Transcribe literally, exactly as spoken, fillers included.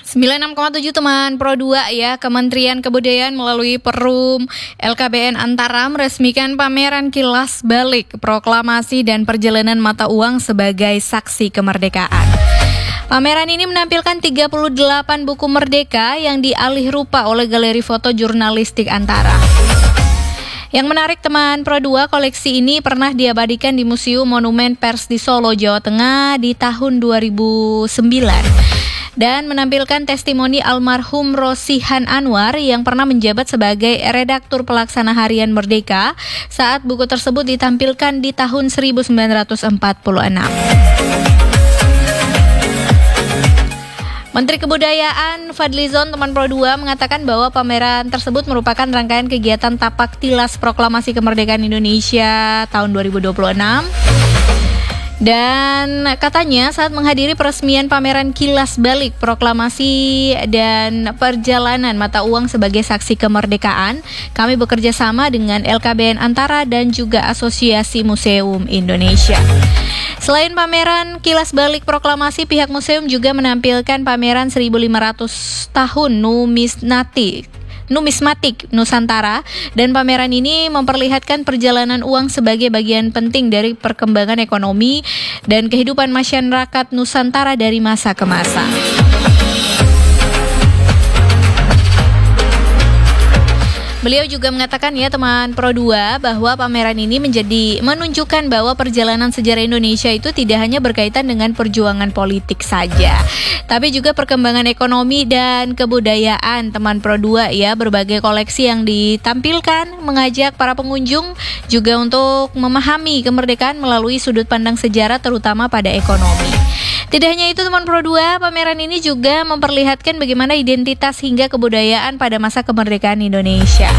sembilan puluh enam koma tujuh teman Pro dua ya, Kementerian Kebudayaan melalui Perum L K B N Antara meresmikan pameran kilas balik proklamasi dan perjalanan mata uang sebagai saksi kemerdekaan. Pameran ini menampilkan tiga puluh delapan buku merdeka yang dialih rupa oleh Galeri Foto Jurnalistik Antara. Yang menarik teman Pro dua, koleksi ini pernah diabadikan di Museum Monumen Pers di Solo, Jawa Tengah di tahun dua ribu sembilan. Dan menampilkan testimoni almarhum Rosihan Anwar yang pernah menjabat sebagai redaktur pelaksana Harian Merdeka saat buku tersebut ditampilkan di tahun seribu sembilan ratus empat puluh enam. Menteri Kebudayaan Fadlizon teman Pro dua mengatakan bahwa pameran tersebut merupakan rangkaian kegiatan tapak tilas proklamasi kemerdekaan Indonesia tahun dua ribu dua puluh enam. Dan katanya saat menghadiri peresmian pameran kilas balik proklamasi dan perjalanan mata uang sebagai saksi kemerdekaan, kami bekerja sama dengan L K B N Antara dan juga Asosiasi Museum Indonesia. Selain pameran kilas balik proklamasi, pihak museum juga menampilkan pameran seribu lima ratus tahun numismatik Numismatik Nusantara, dan pameran ini memperlihatkan perjalanan uang sebagai bagian penting dari perkembangan ekonomi dan kehidupan masyarakat Nusantara dari masa ke masa. Beliau juga mengatakan ya teman Pro dua bahwa pameran ini menjadi menunjukkan bahwa perjalanan sejarah Indonesia itu tidak hanya berkaitan dengan perjuangan politik saja, tapi juga perkembangan ekonomi dan kebudayaan teman Pro dua ya. Berbagai koleksi yang ditampilkan mengajak para pengunjung juga untuk memahami kemerdekaan melalui sudut pandang sejarah terutama pada ekonomi. Tidak hanya itu teman Pro dua, pameran ini juga memperlihatkan bagaimana identitas hingga kebudayaan pada masa kemerdekaan Indonesia.